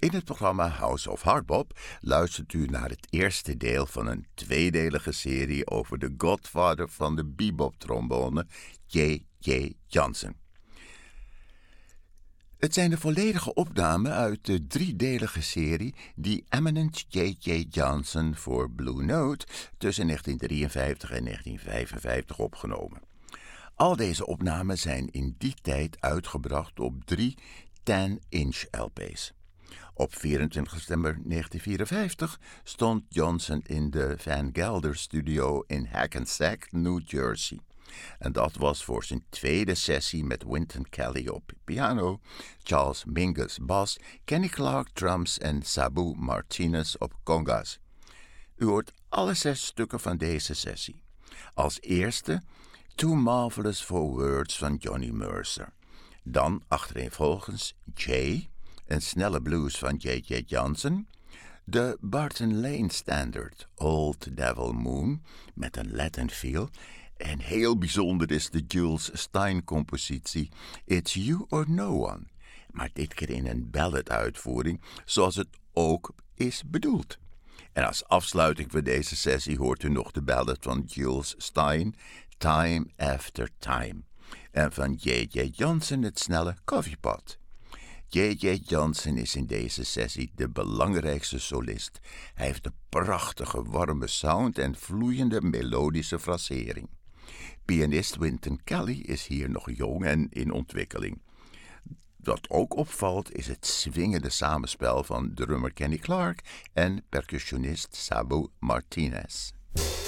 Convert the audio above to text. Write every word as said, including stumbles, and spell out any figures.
In het programma House of Hardbop luistert u naar het eerste deel van een tweedelige serie over de godfather van de bebop-trombone, J J Johnson. Het zijn de volledige opnamen uit de driedelige serie die Eminent J J Johnson voor Blue Note tussen negentien drieënvijftig en negentien vijfenvijftig opgenomen. Al deze opnamen zijn in die tijd uitgebracht op drie ten-inch L P's. Op vierentwintig september negentien vierenvijftig stond Johnson in de Van Gelder Studio in Hackensack, New Jersey. En dat was voor zijn tweede sessie met Wynton Kelly op piano, Charles Mingus bas, Kenny Clarke drums en Sabu Martinez op congas. U hoort alle zes stukken van deze sessie. Als eerste Too Marvelous for Words van Johnny Mercer. Dan achtereenvolgens Jay, een snelle blues van J J Johnson. De Barton Lane Standard, Old Devil Moon, met een Latin feel. En heel bijzonder is de Jules Stein-compositie It's You or No One. Maar dit keer in een ballad-uitvoering, zoals het ook is bedoeld. En als afsluiting van deze sessie hoort u nog de ballad van Jules Stein, Time After Time. En van J J Johnson het snelle Coffee Pot. J J Johnson is in deze sessie de belangrijkste solist. Hij heeft een prachtige warme sound en vloeiende melodische frasering. Pianist Wynton Kelly is hier nog jong en in ontwikkeling. Wat ook opvalt is het swingende samenspel van drummer Kenny Clarke en percussionist Sabu Martinez.